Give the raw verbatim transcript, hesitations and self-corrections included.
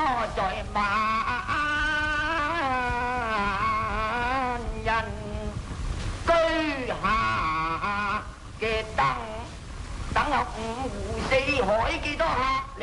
在萬人居下嘅燈，等下五湖四海幾多客？